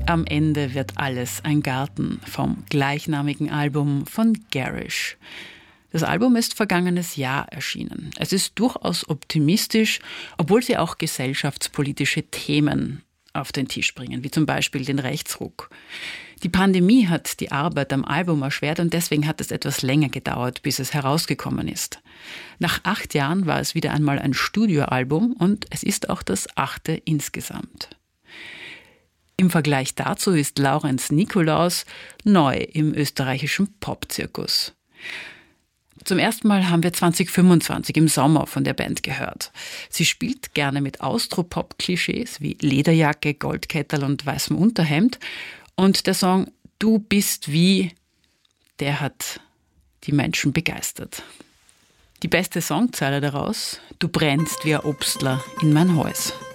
Am Ende wird alles ein Garten vom gleichnamigen Album von Garish. Das Album ist vergangenes Jahr erschienen. Es ist durchaus optimistisch, obwohl sie auch gesellschaftspolitische Themen auf den Tisch bringen, wie zum Beispiel den Rechtsruck. Die Pandemie hat die Arbeit am Album erschwert und deswegen hat es etwas länger gedauert, bis es herausgekommen ist. Nach 8 Jahren war es wieder einmal ein Studioalbum und es ist auch das 8. insgesamt. Im Vergleich dazu ist Laurenz Nikolaus neu im österreichischen Popzirkus. Zum ersten Mal haben wir 2025 im Sommer von der Band gehört. Sie spielt gerne mit Austropop-Klischees wie Lederjacke, Goldketterl und weißem Unterhemd. Und der Song Du bist wie, der hat die Menschen begeistert. Die beste Songzeile daraus: Du brennst wie ein Obstler in mein Haus.